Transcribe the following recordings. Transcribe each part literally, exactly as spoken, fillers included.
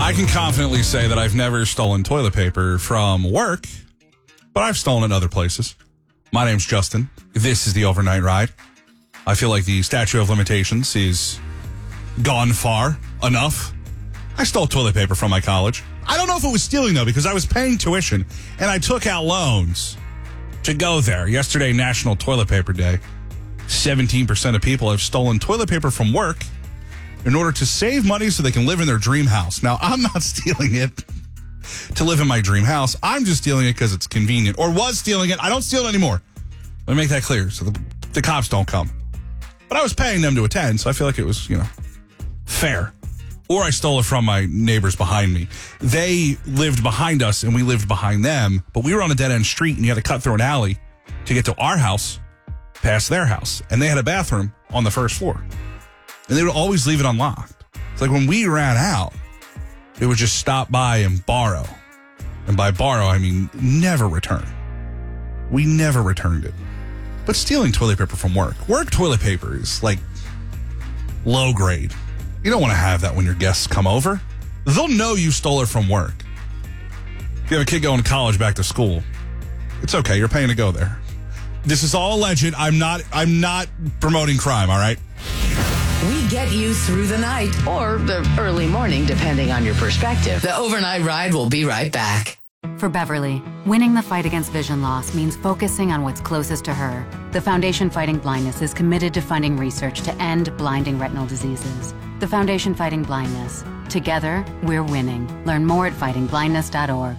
I can confidently say that I've never stolen toilet paper from work, but I've stolen it other places. My name's Justin. This is the Overnight Ride. I feel like the statute of limitations is gone far enough. I stole toilet paper from my college. I don't know if it was stealing, though, because I was paying tuition, and I took out loans to go there. Yesterday, National Toilet Paper Day. seventeen percent of people have stolen toilet paper from work in order to save money so they can live in their dream house. Now, I'm not stealing it to live in my dream house. I'm just stealing it because it's convenient, or was stealing it. I don't steal it anymore. Let me make that clear so the, the cops don't come. But I was paying them to attend, so I feel like it was, you know, fair. Or I stole it from my neighbors behind me. They lived behind us, and we lived behind them, but we were on a dead-end street, and you had to cut through an alley to get to our house, past their house. And they had a bathroom on the first floor. And they would always leave it unlocked. It's like when we ran out, they would just stop by and borrow. And by borrow, I mean never return. We never returned it. But stealing toilet paper from work. Work toilet paper is like low grade. You don't want to have that when your guests come over. They'll know you stole it from work. If you have a kid going to college back to school, it's okay. You're paying to go there. This is all alleged. I'm not, I'm not promoting crime, all right? We get you through the night or the early morning, depending on your perspective. The Overnight Ride will be right back. For Beverly, winning the fight against vision loss means focusing on what's closest to her. The Foundation Fighting Blindness is committed to funding research to end blinding retinal diseases. The Foundation Fighting Blindness. Together, we're winning. Learn more at fighting blindness dot org.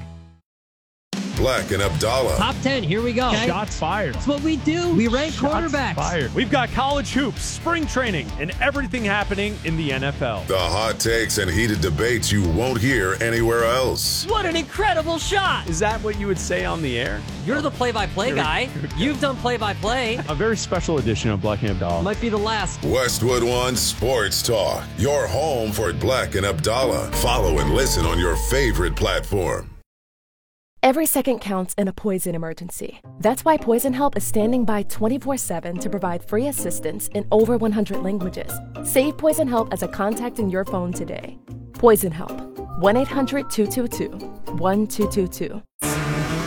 Black and Abdallah. Top ten, here we go. Okay. Shots fired. That's what we do. We rank Shots quarterbacks. Fired. We've got college hoops, spring training, and everything happening in the N F L. The hot takes and heated debates you won't hear anywhere else. What an incredible shot. Is that what you would say on the air? You're the play-by-play Here we- guy. here we go. You've done play-by-play. A very special edition of Black and Abdallah. Might be the last. Westwood One Sports Talk. Your home for Black and Abdallah. Follow and listen on your favorite platform. Every second counts in a poison emergency. That's why Poison Help is standing by twenty-four seven to provide free assistance in over one hundred languages. Save Poison Help as a contact in your phone today. Poison Help. one eight hundred two two two one two two two.